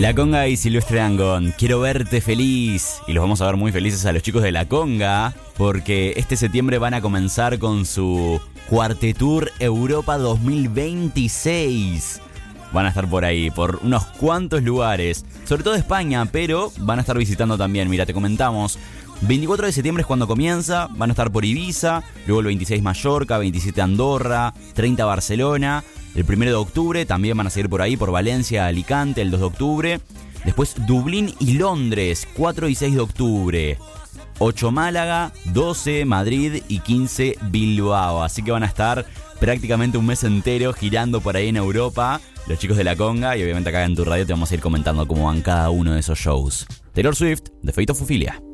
La Conga y Silvestre Dangond, quiero verte feliz. Y los vamos a ver muy felices a los chicos de La Conga, porque este septiembre van a comenzar con su Cuartetour Europa 2026. Van a estar por ahí, por unos cuantos lugares, sobre todo España, pero van a estar visitando también. Mira, te comentamos, 24 de septiembre es cuando comienza, van a estar por Ibiza, luego el 26 Mallorca, 27 Andorra, 30 Barcelona. El 1 de octubre también van a seguir por ahí, por Valencia, Alicante, el 2 de octubre. Después Dublín y Londres, 4 y 6 de octubre. 8 Málaga, 12 Madrid y 15 Bilbao. Así que van a estar prácticamente un mes entero girando por ahí en Europa los chicos de La Conga. Y obviamente acá en tu radio te vamos a ir comentando cómo van cada uno de esos shows. Taylor Swift, de Fate of Ophelia.